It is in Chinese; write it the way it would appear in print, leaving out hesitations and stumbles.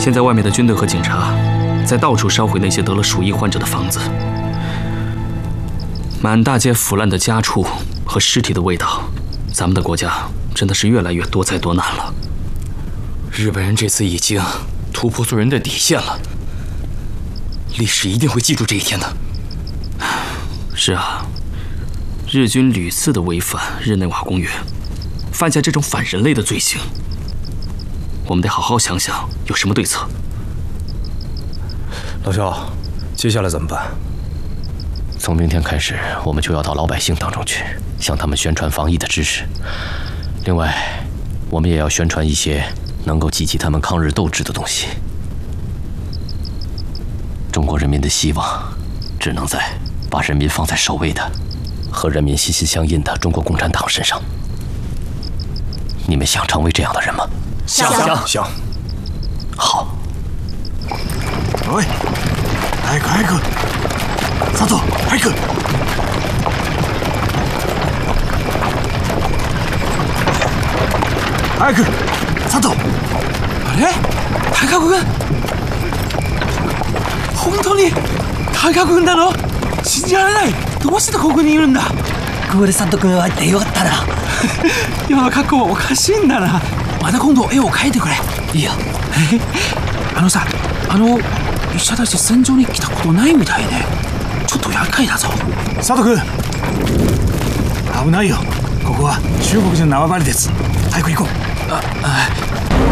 现在外面的军队和警察在到处烧毁那些得了鼠疫患者的房子，满大街腐烂的家畜和尸体的味道，咱们的国家真的是越来越多灾多难了。日本人这次已经突破做人的底线了，历史一定会记住这一天的。是啊，日军屡次的违反日内瓦公约，犯下这种反人类的罪行，我们得好好想想有什么对策。 老肖，接下来怎么办？ 从明天开始，我们就要到老百姓当中去，向他们宣传防疫的知识。另外，我们也要宣传一些能够激起他们抗日斗志的东西。中国人民的希望，只能在把人民放在首位的和人民息息相印的中国共产党身上。你们想成为这样的人吗？ 想。 好。 おい、早く早く。佐藤、早く。早く、佐藤。あれ？高子君？本当に高子君なの？信じられない。どうしてここにいるんだ？ここで佐藤君は会ってよかったな。今の格好おかしいんだな。また今度絵を描いてくれ。いいよ。さ、医者たち戦場に来たことないみたいで、ちょっと厄介だぞ。佐藤君、危ないよ。ここは中国人の縄張りです。早く行こう。